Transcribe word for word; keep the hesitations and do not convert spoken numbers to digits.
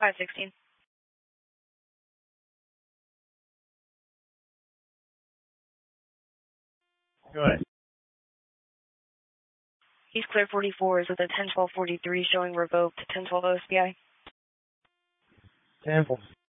five sixteen. Go ahead. East Clear forty-four is with a ten twelve forty-three showing revoked ten twelve O S B I. Temple.